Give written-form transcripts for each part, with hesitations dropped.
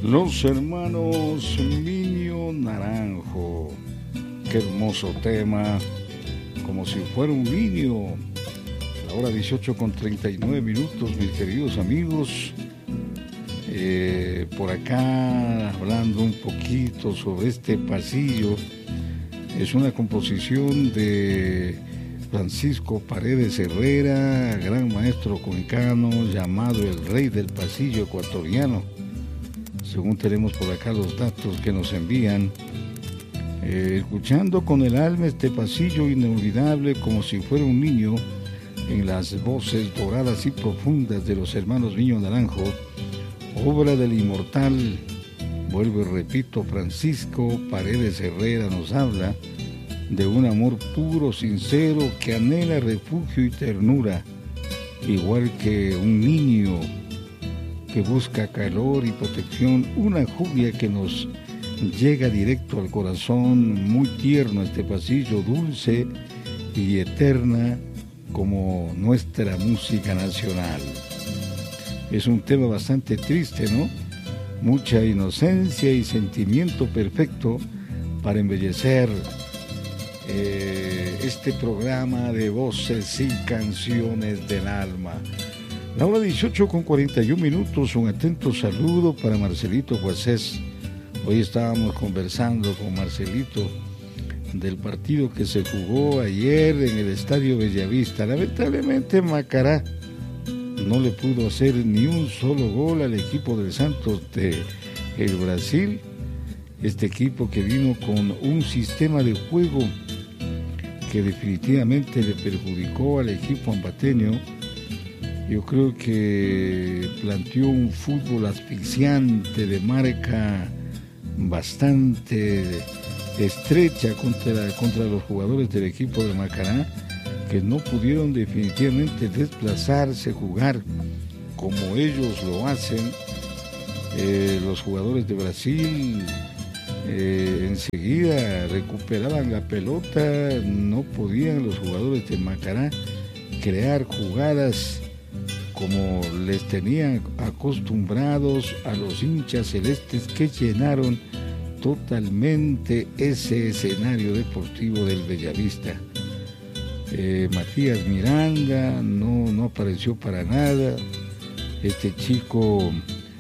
Los hermanos Minio Naranjo. Qué hermoso tema. Como si fuera un niño. La hora 18:39, mis queridos amigos. Por acá hablando un poquito sobre este pasillo. Es una composición de Francisco Paredes Herrera, gran maestro cuencano, llamado el rey del pasillo ecuatoriano. Según tenemos por acá los datos que nos envían. Escuchando con el alma este pasillo inolvidable como si fuera un niño, en las voces doradas y profundas de los hermanos Minio Naranjo, obra del inmortal, vuelvo y repito, Francisco Paredes Herrera nos habla de un amor puro, sincero, que anhela refugio y ternura, igual que un niño que busca calor y protección, una lluvia que nos llega directo al corazón, muy tierno este pasillo, dulce y eterna como nuestra música nacional. Es un tema bastante triste, ¿no? Mucha inocencia y sentimiento perfecto para embellecer este programa de voces y canciones del alma. La hora 18:41, un atento saludo para Marcelito Guasés. Hoy estábamos conversando con Marcelito del partido que se jugó ayer en el Estadio Bellavista. Lamentablemente Macará no le pudo hacer ni un solo gol al equipo del Santos de el Brasil. Este equipo que vino con un sistema de juego que definitivamente le perjudicó al equipo ambateño. Yo creo que planteó un fútbol asfixiante de marca bastante estrecha contra los jugadores del equipo de Macará, que no pudieron definitivamente desplazarse, jugar como ellos lo hacen. Los jugadores de Brasil enseguida recuperaban la pelota, no podían los jugadores de Macará crear jugadas como les tenían acostumbrados a los hinchas celestes, que llenaron totalmente ese escenario deportivo del Bellavista. Matías Miranda no apareció para nada. Este chico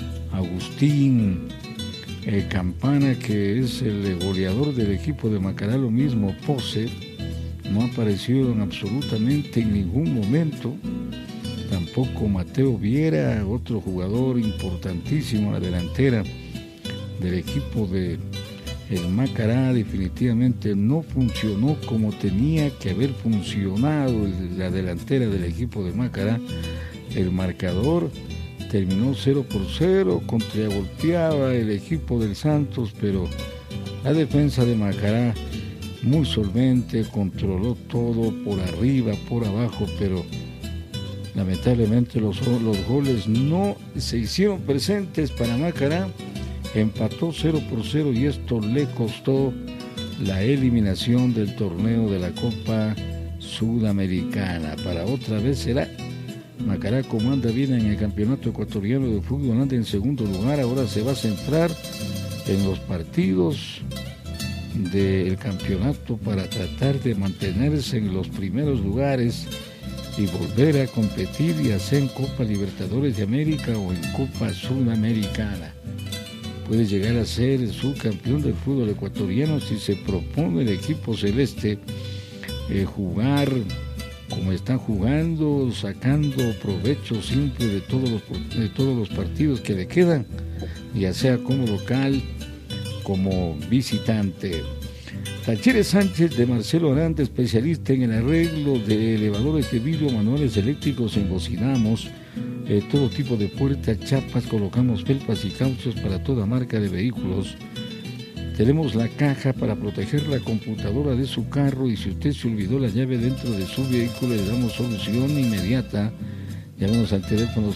Agustín Campana, que es el goleador del equipo de Macará, lo mismo Pose, no aparecieron absolutamente en ningún momento. Tampoco Mateo Viera, otro jugador importantísimo en la delantera del equipo de el Macará, definitivamente no funcionó como tenía que haber funcionado la delantera del equipo de Macará. El marcador terminó 0-0, contragolpeaba el equipo del Santos, pero la defensa de Macará muy solvente, controló todo por arriba, por abajo, pero lamentablemente los goles no se hicieron presentes para Macará. Empató 0-0 y esto le costó la eliminación del torneo de la Copa Sudamericana. Para otra vez será. Macará, como anda bien en el campeonato ecuatoriano de fútbol, anda en segundo lugar. Ahora se va a centrar en los partidos del campeonato para tratar de mantenerse en los primeros lugares y volver a competir, ya sea en Copa Libertadores de América o en Copa Sudamericana. Puede llegar a ser subcampeón del fútbol ecuatoriano si se propone el equipo celeste jugar como están jugando, sacando provecho siempre de todos los partidos que le quedan, ya sea como local, como visitante. Tachire Sánchez de Marcelo Aranda, especialista en el arreglo de elevadores de vidrio, manuales eléctricos, embocinamos todo tipo de puertas, chapas, colocamos felpas y cauchos para toda marca de vehículos. Tenemos la caja para proteger la computadora de su carro, y si usted se olvidó la llave dentro de su vehículo, le damos solución inmediata. Llámenos al teléfono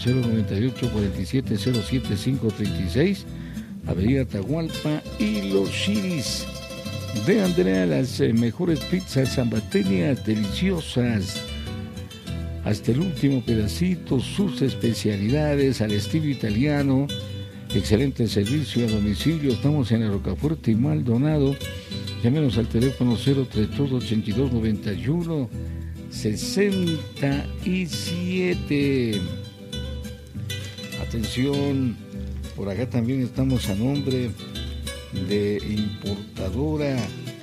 098-4707-536, Avenida Atahualpa y Los Chiris. De Andrea, las mejores pizzas zambateñas, deliciosas, hasta el último pedacito, sus especialidades al estilo italiano, excelente servicio a domicilio. Estamos en la Rocafuerte y Maldonado. Llámenos al teléfono 032-8291-67. Atención, por acá también estamos a nombre de importadora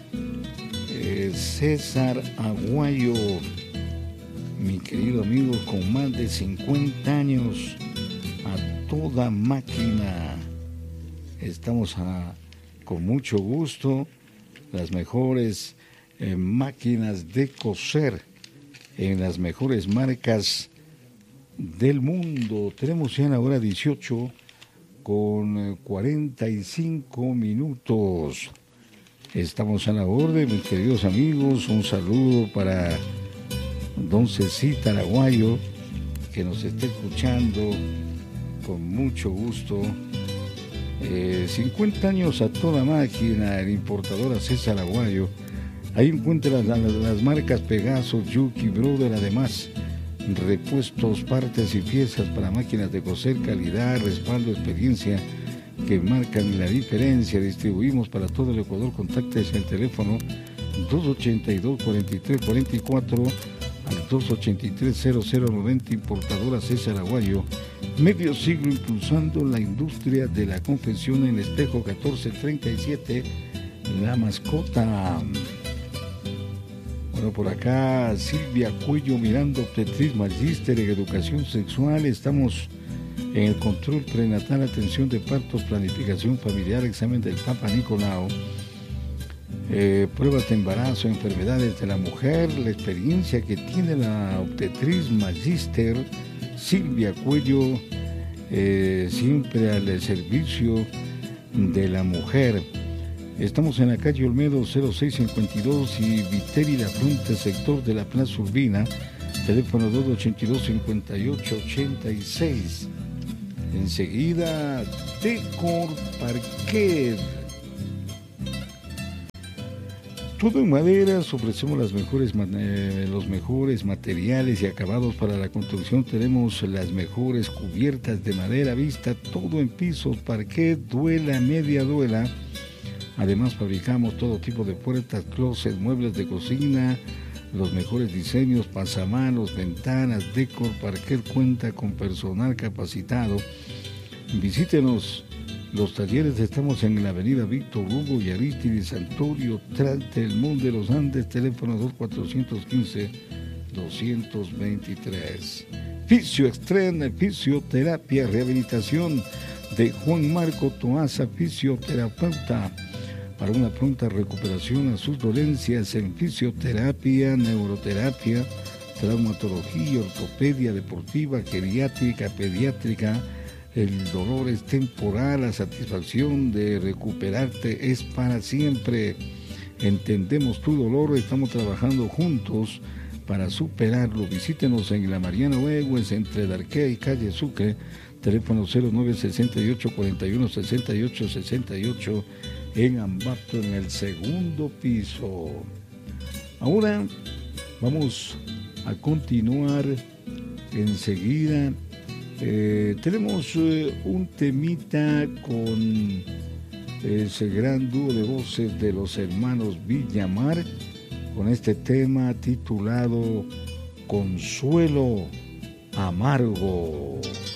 César Aguayo, mi querido amigo, con más de 50 años a toda máquina. Estamos con mucho gusto, las mejores máquinas de coser en las mejores marcas del mundo. Tenemos ya la hora 18 con 45 minutos. Estamos a la orden, mis queridos amigos. Un saludo para don Cecita Araguayo, que nos está escuchando con mucho gusto. 50 años a toda máquina, el importador César Araguayo. Ahí encuentra las marcas Pegaso, Yuki, Brother, además repuestos, partes y piezas para máquinas de coser, calidad, respaldo, experiencia que marcan la diferencia. Distribuimos para todo el Ecuador. Contáctese al teléfono 282-4344 al 283-0090. Importadora César Aguayo, medio siglo impulsando la industria de la confección. En Espejo 1437, La Mascota. Bueno, por acá Silvia Cuello mirando obstetrismo, magíster en educación sexual. Estamos en el control prenatal, atención de partos, planificación familiar, examen del Papa Nicolau, pruebas de embarazo, enfermedades de la mujer. La experiencia que tiene la obstetrismo magíster Silvia Cuello, siempre al servicio de la mujer. Estamos en la calle Olmedo 0652 y Viteri La Fronte, sector de la Plaza Urbina, teléfono 282-5886. Enseguida, Decor Parquet. Todo en maderas. Ofrecemos los mejores materiales y acabados para la construcción. Tenemos las mejores cubiertas de madera vista, todo en pisos, parquet, duela, media duela. Además fabricamos todo tipo de puertas, closets, muebles de cocina, los mejores diseños, pasamanos, ventanas. Decor Parquet cuenta con personal capacitado. Visítenos. Los talleres, estamos en la avenida Víctor Hugo y Arístides Santorio, tras del Monte de los Andes, teléfono 2415-223. Fisio Extreme, fisioterapia, rehabilitación de Juan Marco Toaza, fisioterapeuta, para una pronta recuperación a sus dolencias en fisioterapia, neuroterapia, traumatología, ortopedia deportiva, geriátrica, pediátrica. El dolor es temporal, la satisfacción de recuperarte es para siempre. Entendemos tu dolor, estamos trabajando juntos para superarlo. Visítenos en la Mariana Huehues, entre Darquea y calle Sucre, teléfono 0968-41-68-68, en Ambato, en el segundo piso. Ahora vamos a continuar enseguida. Tenemos un temita con ese gran dúo de voces de los hermanos Villamar, con este tema titulado Consuelo Amargo.